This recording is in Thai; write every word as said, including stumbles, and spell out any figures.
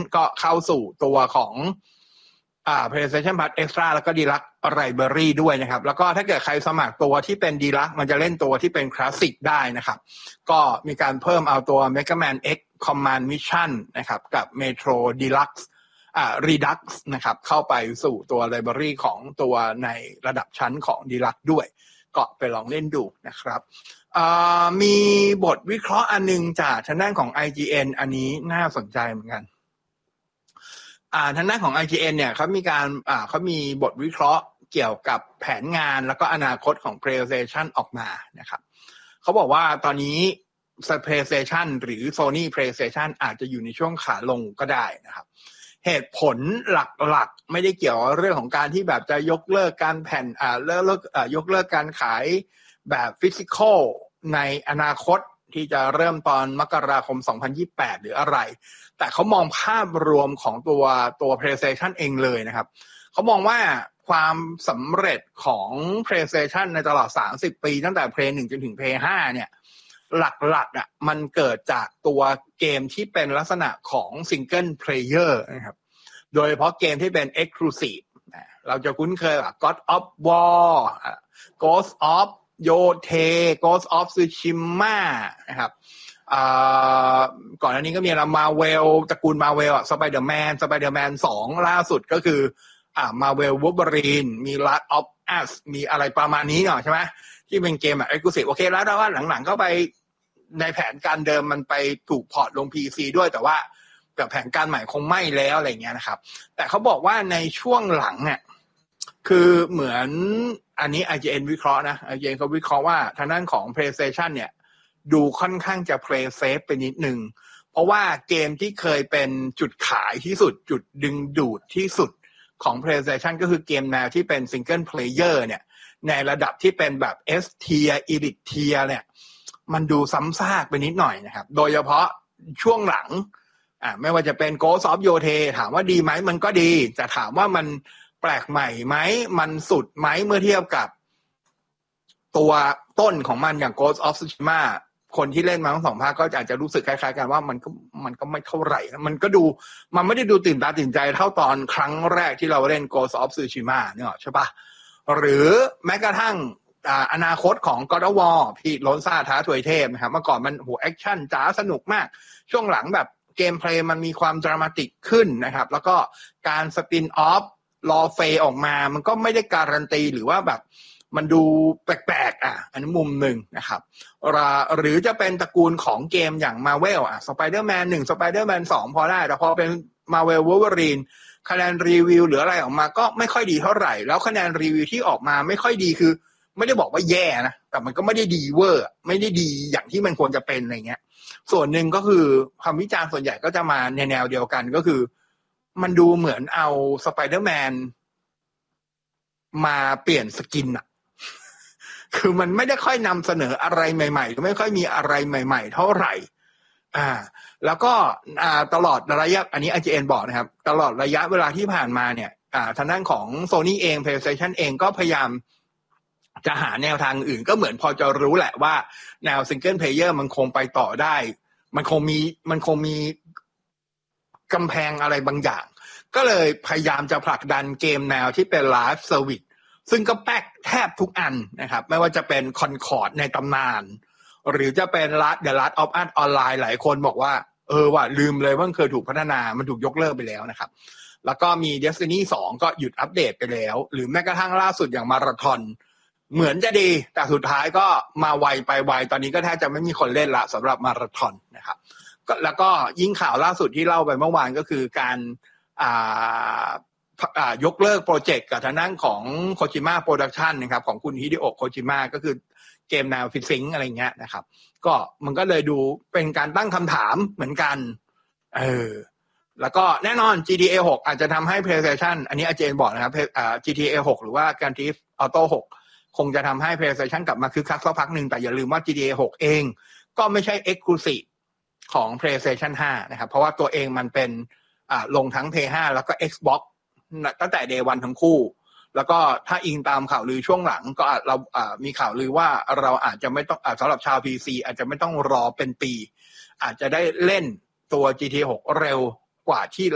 ก็เข้าสู่ตัวของอ่า PlayStation Plus Extra แล้วก็ Deluxe Library ด้วยนะครับแล้วก็ถ้าเกิดใครสมัครตัวที่เป็น Deluxe มันจะเล่นตัวที่เป็น Classic ได้นะครับก็มีการเพิ่มเอาตัว Mega Man X Command Mission นะครับกับ Metro Deluxe อ่า Redux นะครับเข้าไปสู่ตัว Library ของตัวในระดับชั้นของ Deluxe ด้วยก็ไปลองเล่นดูนะครับมีบทวิเคราะห์อันนึงจากทางด้านของ ไอ จี เอ็น อันนี้น่าสนใจเหมือนกันอ่าทางด้านของ ไอ จี เอ็น เนี่ยเขามีการอ่าเขามีบทวิเคราะห์เกี่ยวกับแผนงานแล้วก็อนาคตของ PlayStation ออกมานะครับเขาบอกว่าตอนนี้ PlayStation หรือ Sony PlayStation อาจจะอยู่ในช่วงขาลงก็ได้นะครับเหตุผลหลักๆไม่ได้เกี่ยวกับเรื่องของการที่แบบจะยกเลิกการแผ่นอ่าเลิกเลิกอ่ายกเลิกการขายแบบฟิสิคอลในอนาคตที่จะเริ่มตอนมกราคมสองพันยี่สิบแปดหรืออะไรแต่เขามองภาพรวมของตัวตัว PlayStation เองเลยนะครับเขามองว่าความสำเร็จของ PlayStation ในตลอดสามสิบปีตั้งแต่ Play หนึ่งจนถึง Play ห้าเนี่ยหลักๆอ่ะมันเกิดจากตัวเกมที่เป็นลักษณะของ Single Player นะครับโดยเฉพาะเกมที่เป็น Exclusive เราจะคุ้นเคยกับ God of War Ghost of Yotei Ghost of Tsushima นะครับก่อนหน้านี้ก็มีอะไร Marvel ตระกูล Marvel อ่ะ Spider-Man Spider-Man สองล่าสุดก็คืออ่า Marvel Wolverine มี Last of Us มีอะไรประมาณนี้เนาะใช่ไหมที่เป็นเกมแบบ Exclusive โอเคแล้วแต่ว่าหลังๆก็ไปในแผนการเดิมมันไปถูกพอร์ตลง พี ซี ด้วยแต่ว่าแบบแผนการใหม่คงไม่แล้วอะไรเงี้ยนะครับแต่เขาบอกว่าในช่วงหลังเนี่ยคือเหมือนอันนี้ ไอ จี เอ็น วิเคราะห์นะ ไอ จี เอ็น เขาวิเคราะห์ว่าทางด้านของ PlayStation เนี่ยดูค่อนข้างจะ play safe ไปนิดนึงเพราะว่าเกมที่เคยเป็นจุดขายที่สุดจุดดึงดูดที่สุดของ PlayStation ก็คือเกมแนวที่เป็น Single Player เนี่ยในระดับที่เป็นแบบ S tier Elite tier เนี่ยมันดูซ้ำซากไปนิดหน่อยนะครับโดยเฉพาะช่วงหลังอ่าไม่ว่าจะเป็น Ghost of Yotei ถามว่าดีไหมมันก็ดีแต่ถามว่ามันแปลกใหม่ไหมมันสุดไหมเมื่อเทียบกับตัวต้นของมันอย่าง Ghost of Tsushima คนที่เล่นมาทั้งสองภาคก็อาจจะรู้สึกคล้ายๆกันว่ามันก็มันก็ไม่เท่าไหร่มันก็ดูมันไม่ได้ดูตื่นตาตื่นใจเท่าตอนครั้งแรกที่เราเล่น Ghost of Tsushima เนี่ยใช่ปะหรือแม้กระทั่งอนาคตของ God of War พี่ล้นซ่าท้าทวยเทพนะครับเมื่อก่อนมันโหแอคชั่นจ๋าสนุกมากช่วงหลังแบบเกมเพลย์มันมีความดรามาติกขึ้นนะครับแล้วก็การสปินออฟรอเฟย์ออกมามันก็ไม่ได้การันตีหรือว่าแบบมันดูแปลกๆอ่ะอันนี้มุมหนึ่งนะครับหรือจะเป็นตระกูลของเกมอย่าง Marvel อ่ะ Spider-Man หนึ่ง Spider-Man สองพอได้แต่พอเป็น Marvel Wolverine คะแนนรีวิวหรืออะไรออกมาก็ไม่ค่อยดีเท่าไหร่แล้วคะแนนรีวิวที่ออกมาไม่ค่อยดีคือไม่ได้บอกว่าแย่นะแต่มันก็ไม่ได้ดีเวอร์ไม่ได้ดีอย่างที่มันควรจะเป็นอะไรเงี้ยส่วนหนึ่งก็คือความวิจารณ์ส่วนใหญ่ก็จะมาในแนวเดียวกันก็คือมันดูเหมือนเอา Spider-Man มาเปลี่ยนสกินอะคือมันไม่ได้ค่อยนำเสนออะไรใหม่ๆไม่ค่อยมีอะไรใหม่ๆเท่าไหร่อ่าแล้วก็อ่าตลอดระยะอันนี้ ไอ จี เอ็น บอกนะครับตลอดระยะเวลาที่ผ่านมาเนี่ยอ่าทางด้านของ Sony เอง PlayStation เองก็พยายามจะหาแนวทางอื่นก็เหมือนพอจะรู้แหละว่าแนว Single Player มันคงไปต่อได้มันคงมีมันคงมีกำแพงอะไรบางอย่างก็เลยพยายามจะผลักดันเกมแนวที่เป็น Live Service ซึ่งก็แป๊กแทบทุกอันนะครับไม่ว่าจะเป็น Concord ในตำนานหรือจะเป็น The Last of Us Online หลายคนบอกว่าเออว่าลืมเลยว่ามันเคยถูกพัฒนามันถูกยกเลิกไปแล้วนะครับแล้วก็มี Destiny สองก็หยุดอัปเดตไปแล้วหรือแม้กระทั่งล่าสุดอย่าง Marathon เหมือนจะดีแต่สุดท้ายก็มาไวไปไวตอนนี้ก็แทบจะไม่มีคนเล่นละสำหรับ Marathon นะครับก็แล้วก็ยิ่งข่าวล่าสุดที่เล่าไปเมื่อวานก็คือการอ่ายกเลิกโปรเจกต์กับทางด้านของโคจิมะโปรดักชันนะครับของคุณฮิเดโอะโคจิมะก็คือเกมแนวฟิซซิงอะไรเงี้ยนะครับก็มันก็เลยดูเป็นการตั้งคำถามเหมือนกันเออแล้วก็แน่นอน จี ที เอ หกอาจจะทำให้ PlayStation อันนี้อาเจนบอกนะครับอ่า จี ที เอ หกหรือว่า Grand Theft Auto หกคงจะทำให้ PlayStation กลับมาคึกคักสักพักนึงแต่อย่าลืมว่า จี ที เอ หกเองก็ไม่ใช่ Exclusive ของ PlayStation ห้านะครับเพราะว่าตัวเองมันเป็นอ่าลงทั้ง พี ห้า แล้วก็ Xbox ตั้งแต่ Day วัน ทั้งคู่แล้วก็ถ้าอิงตามข่าวลือช่วงหลังก็เราอ่ามีข่าวลือว่าเราอาจจะไม่ต้องอ่าสำหรับชาว พี ซี อาจจะไม่ต้องรอเป็นปีอาจจะได้เล่นตัว จี ที เอ หกเร็วกว่าที่